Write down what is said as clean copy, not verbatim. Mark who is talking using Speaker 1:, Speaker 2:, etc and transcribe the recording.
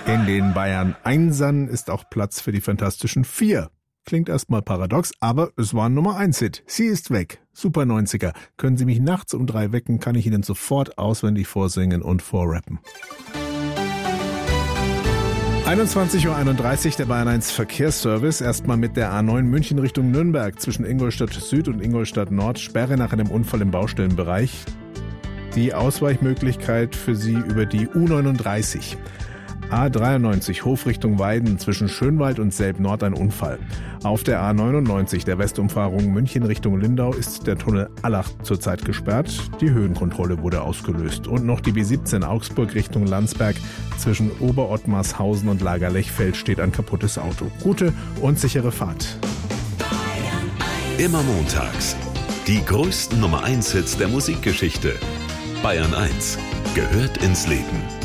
Speaker 1: In den Bayern Einsern ist auch Platz für die Fantastischen Vier. Klingt erstmal paradox, aber es war ein Nummer-1-Hit. Sie ist weg. Super 90er. Können Sie mich nachts um 3 wecken, kann ich Ihnen sofort auswendig vorsingen und vorrappen. 21:31 Uhr, der Bayern 1 Verkehrsservice. Erstmal mit der A9 München Richtung Nürnberg zwischen Ingolstadt Süd und Ingolstadt Nord. Sperre nach einem Unfall im Baustellenbereich. Die Ausweichmöglichkeit für Sie über die U39. A93 Hof Richtung Weiden zwischen Schönwald und Selb-Nord ein Unfall. Auf der A99 der Westumfahrung München Richtung Lindau ist der Tunnel Allach zurzeit gesperrt. Die Höhenkontrolle wurde ausgelöst. Und noch die B17 Augsburg Richtung Landsberg zwischen Oberottmarshausen und Lagerlechfeld steht ein kaputtes Auto. Gute und sichere Fahrt.
Speaker 2: Immer montags. Die größten Nummer-1-Hits der Musikgeschichte. Bayern 1 gehört ins Leben.